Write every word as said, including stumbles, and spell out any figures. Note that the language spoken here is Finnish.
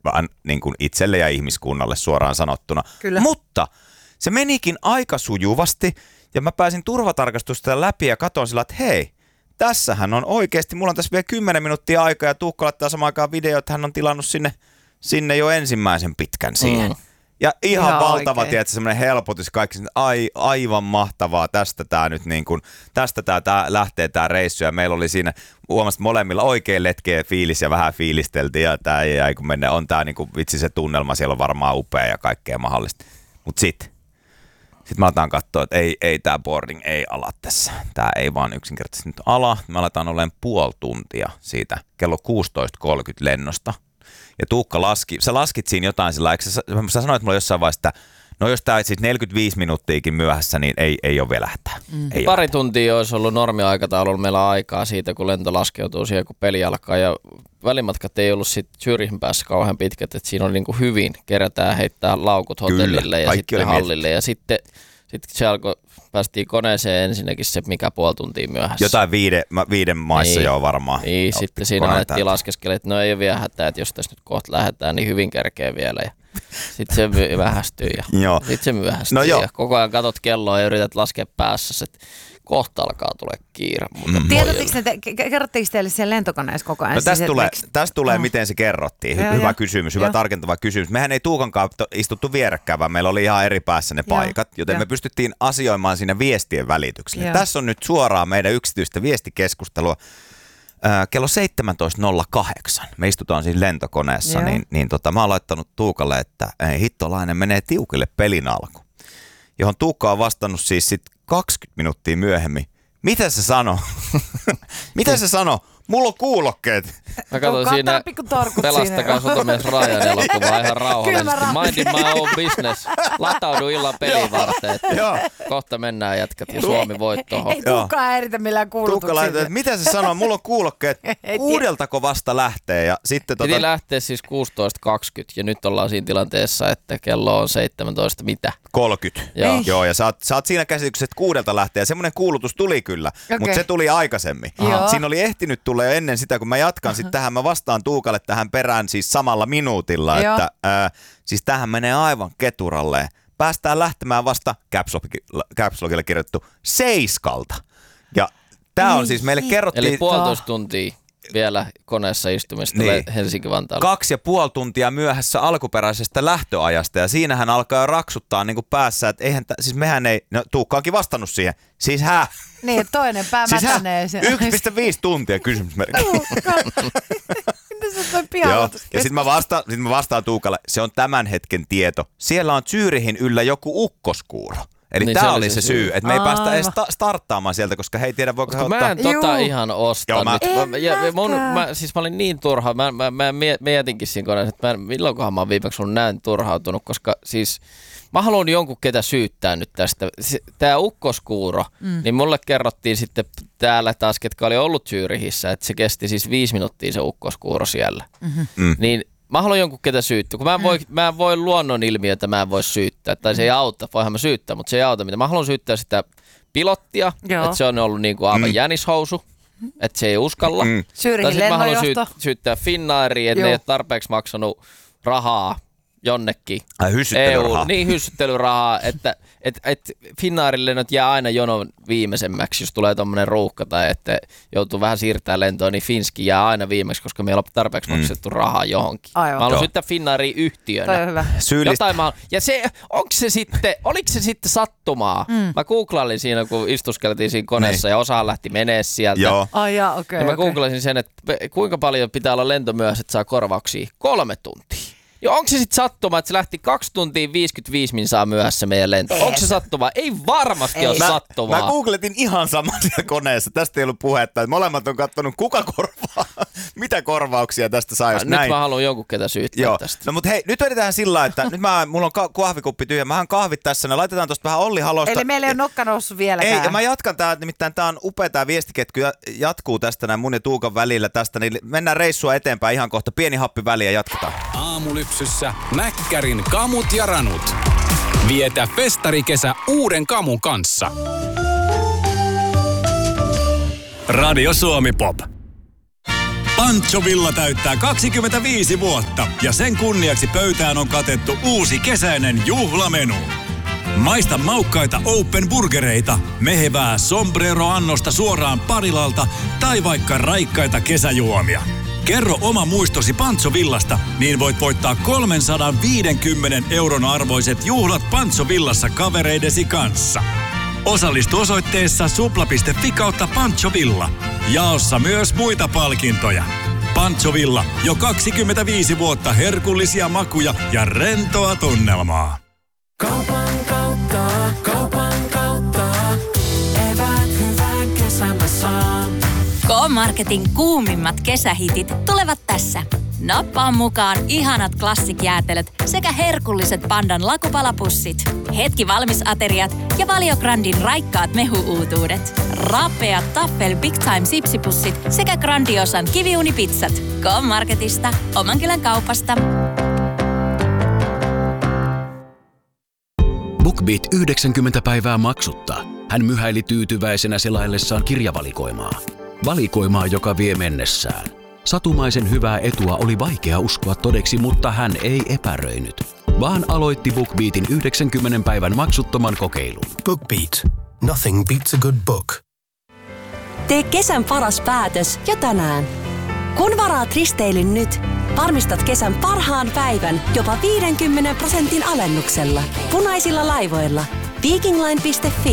niin kuin itselle ja ihmiskunnalle suoraan sanottuna. Kyllä. Mutta se menikin aika sujuvasti ja mä pääsin turvatarkastusta läpi ja katsoin sillä, että hei, tässähän on oikeasti, mulla on tässä vielä kymmenen minuuttia aikaa ja Tuukka laittaa samaan aikaan video, että hän on tilannut sinne, sinne jo ensimmäisen pitkän siihen. Mm. Ja ihan, ihan valtava, tiedätkö, semmoinen helpotus kaikki, ai, aivan mahtavaa, tästä tää nyt niin kuin, tästä tää, tää lähtee tää reissu ja meillä oli siinä huomasta molemmilla oikein letkeä fiilis ja vähän fiilisteltiin ja tää ei, ei kun mennä, on tää niin kuin vitsi se tunnelma, siellä on varmaan upea ja kaikkea mahdollista. Mut sit, sit mä aletaan katsoa, että ei, ei tää boarding ei ala tässä, tää ei vaan yksinkertaisesti nyt ala, me aletaan olemaan puoli tuntia siitä kello kuusitoista kolmekymmentä lennosta. Ja Tuukka laski, sä laskit siinä jotain sillä, eikö sä, sä sanoit mulle jossain vaiheessa, että no jos tää siis neljäkymmentäviisi minuuttiakin myöhässä, niin ei, ei ole vielä hätää. Mm. Ei Pari tuntia olisi ollut normiaikataululla meillä aikaa siitä, kun lento laskeutuu siihen, kun peli alkaa. Ja välimatkat ei ollut sitten Zürichin päässä kauhean pitkät, että siinä oli niin kuin hyvin, kerätään heittää laukut hotellille Kyllä, ja sitten hallille. Ja sitten, sitten se alkoi, päästiin koneeseen ensinnäkin se, mikä puoli tuntia myöhässä. Jotain viide, viiden maissa niin, jo varmaan. Niin, jo, sitten siinä alettiin laskeskella, että no ei ole vielä hätää, että jos tässä nyt kohta lähdetään, niin hyvin kärkeä vielä. Ja sitten se my- vähästyy ja sitten se myöhästyy. No ja koko ajan katot kelloa ja yrität laskea päässä, että kohta alkaa tulee kiire. Mm. Tiedättekö te, kerrottiinko teille siellä lentokoneessa koko ajan? No tästä tulee, tästä tulee miten se kerrottiin. Hy- hyvä ja. kysymys, hyvä ja. tarkentava kysymys. Mehän ei Tuukankaan istuttu vierekkäin, vaan meillä oli ihan eri päässä ne ja. paikat, joten ja. me pystyttiin asioimaan siinä viestien välityksellä. Tässä on nyt suoraan meidän yksityistä viestikeskustelua. Äh, kello seitsemäntoista nolla kahdeksan, me istutaan siinä lentokoneessa, Joo. niin, niin tota, mä oon laittanut Tuukalle, että ei, hittolainen menee tiukille pelin alku. Johon Tuukka on vastannut siis sit kaksikymmentä minuuttia myöhemmin. Mitä se sano? Mitä se sano? Mulla on kuulokkeet. Mä katsoin siinä, pelastakaa sotamies Ryan elokuvaa ihan rauhallisesti. Mindin my own business. Lataudu illan pelin varten. Kohta mennään jätkät ja Suomi voittoon. Ei Tuukka häiritä millään kuulutuksilla. Mitä se sanoo? Mulla on kuulokkeet. Kuudeltako vasta lähtee? Ja sitten Piti tota... lähteä siis kuusitoista kaksikymmentä ja nyt ollaan siinä tilanteessa, että kello on seitsemäntoista mitä? kolmekymmentä. Joo. Joo, ja sä oot, sä oot siinä käsityksessä, että kuudelta lähtee. Ja semmoinen kuulutus tuli kyllä, okay. mutta se tuli aikaisemmin. Aha. Siinä oli ehtinyt tulee ennen sitä, kun mä jatkan uh-huh. sitten tähän, mä vastaan Tuukalle tähän perään siis samalla minuutilla, Joo. että ää, siis tähän menee aivan keturalleen. Päästään lähtemään vasta, Caps Lockille kirjoittu, seiskalta. Ja tää on siis meille kerrottiin... Eli puolitoista tuntia vielä koneessa istumista niin. Helsinki-Vantaalla. Kaksi ja puoli tuntia myöhässä alkuperäisestä lähtöajasta ja siinähän alkaa jo raksuttaa niin kuin päässä, että eihän, t- siis mehän ei, no Tuukka onkin vastannut siihen, siis hä? Niin, toinen pää siis mätänee. yksi pilkku viisi tuntia kysymysmerkki. Mitä se toi pianotus? Ja sitten mä, vasta, sit mä vastaan Tuukalle, se on tämän hetken tieto. Siellä on Zürichin yllä joku ukkoskuuro. Eli niin tää oli se syy, syy. että me ei Aivan. päästä edes ta- starttaamaan sieltä, koska he ei tiedä, voiko he ottaa... Mä en tota Juu. ihan osta Joo, mä... nyt. Mä, ja, mun, mä, siis mä olin niin turha, mä, mä, mä mietinkin siinä koneessa, että mä, milloinkohan mä oon viimeksi ollut näin turhautunut, koska siis mä haluan jonkun ketä syyttää nyt tästä. Tää ukkoskuuro, mm. niin mulle kerrottiin sitten täällä taas, ketkä oli ollut Zürichissä, että se kesti siis viisi minuuttia se ukkoskuuro siellä. Mm-hmm. Mm. Niin mä haluan jonkun ketä syyttää, kun mä en voi, mä en voi luonnonilmiötä, mä en voi syyttää, tai se ei auta, voihan mä syyttää, mutta se ei auta mitä. Mä haluan syyttää sitä pilottia, Joo. että se on ollut niinku aivan mm. jänishousu, että se ei uskalla. Mm. Zürichin lennonjohto. Mä haluan syyt, syyttää Finnairia, että Joo. ne ei ole tarpeeksi maksanut rahaa jonnekin. Ai hyssyttelyrahaa. E U, niin hyssyttelyrahaa, että et, et Finnairille nyt jää aina jonon viimeisemmäksi, jos tulee tommonen ruuhka tai että joutuu vähän siirtää lentoa, niin Finski jää aina viimeksi, koska meillä on tarpeeksi mm. maksettu rahaa johonkin. Aivan. Mä haluan syyttää Finnairia yhtiönä. Toi on hyvä. Jotain mä ja se, onko se sitten, oliko se sitten sattumaa? Mm. Mä googlailin siinä, kun istuskeltiin siinä koneessa niin. ja osa lähti menee sieltä. Joo. Ai jaa, okei. Okay, mä okay. googlasin sen, että kuinka paljon pitää olla lento myös, että saa korvauksia. Kolme tuntia. Ja onko se sitten sattuma, että se lähti kaksi tuntia viisikymmentäviisi minsaa myöhässä meidän lento? Onko se sattuma? Ei varmasti ei. ole mä, sattumaa. Mä googletin ihan saman siellä koneessa. Tästä ei ollut puhetta. Että molemmat on katsonut, kuka korvaa. Mitä korvauksia tästä saa, jos nyt näin. Nyt mä haluan jonkun ketä syyttää Joo. tästä. No mut hei, nyt vedetään sillä että nyt mä, mulla on ka- kahvikuppi tyhjä. Mähän kahvit tässä. Ne laitetaan tosta vähän Olli Halosta. Eli meillä ei ole nokka noussut vieläkään. Ei, ja mä jatkan tää. Nimittäin tää on upea tää viestiketky. Jatkuu tästä näin mun ja Tuukan välillä tästä. Niin mennään reissua eteenpäin ihan kohta. Pieni happi väliin ja jatketaan. Aamulypsyssä Mäkkärin kamut ja ranut. Vietä festarikesä uuden kamun kanssa. Radio Suomi Pop. Pantsovilla täyttää kaksikymmentäviisi vuotta ja sen kunniaksi pöytään on katettu uusi kesäinen juhlamenu. Maista maukkaita Open Burgereita, mehevää sombrero-annosta suoraan Parilalta tai vaikka raikkaita kesäjuomia. Kerro oma muistosi Pantsovillasta, niin voit voittaa kolmesataaviisikymmentä euron arvoiset juhlat Pantsovillassa kavereidesi kanssa. Osallistu osoitteessa supla piste fi kautta Pantsovilla. Jaossa myös muita palkintoja. Pantsovilla, jo kaksikymmentäviisi vuotta herkullisia makuja ja rentoa tunnelmaa. Kaupan kautta, kaupan kautta, eväät hyvän kesän mä saan. K-Marketin kuumimmat kesähitit tulevat tässä. Nappaa mukaan ihanat klassik-jäätelöt sekä herkulliset Pandan lakupalapussit, hetki valmisateriat ja Valiograndin raikkaat mehuuutuudet, rapeat Taffel Big Time sipsipussit sekä Grandiosan kiviunipizzat. K-Marketista, oman kylän kaupasta. BookBeat yhdeksänkymmentä päivää maksutta. Hän myhäili tyytyväisenä selaillessaan kirjavalikoimaa. Valikoimaa, joka vie mennessään. Satumaisen hyvää etua oli vaikea uskoa todeksi, mutta hän ei epäröinyt, vaan aloitti BookBeatin yhdeksänkymmentä päivän maksuttoman kokeilun. BookBeat. Nothing beats a good book. Tee kesän paras päätös jo tänään. Kun varaat risteilyn nyt, varmistat kesän parhaan päivän jopa viidenkymmenen prosentin alennuksella. Punaisilla laivoilla. Vikingline piste fi.